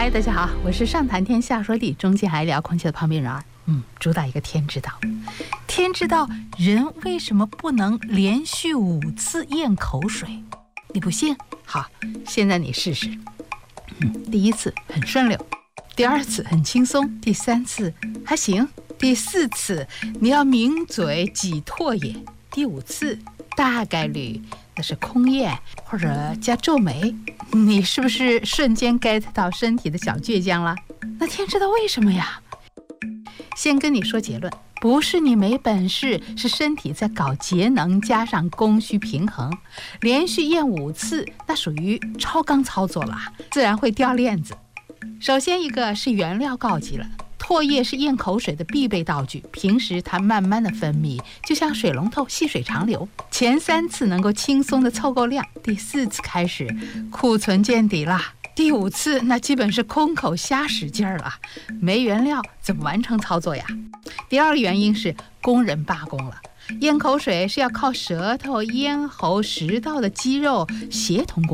嗨，大家好，我是上谈天下说地，中间还聊空气的旁边人儿。主打一个天知道。天知道人为什么不能连续5次咽口水？你不信？好，现在你试试。第1次很顺溜，第2次很轻松，第3次还行，第4次你要抿嘴挤唾液，第5次大概率那是空咽或者加皱眉。你是不是瞬间 get 到身体的小倔强了？那天知道为什么呀？先跟你说结论，不是你没本事，是身体在搞节能加上供需平衡。连续咽5次，那属于超纲操作了，自然会掉链子。首先一个是原料告急了，唾液是咽口水的必备道具，平时它慢慢的分泌，就像水龙头细水长流。前3次能够轻松的凑够量，第4次开始库存见底了，第5次那基本是空口瞎使劲儿了，没原料怎么完成操作呀？第2个原因是工人罢工了，咽口水是要靠舌头、咽喉、食道的肌肉协同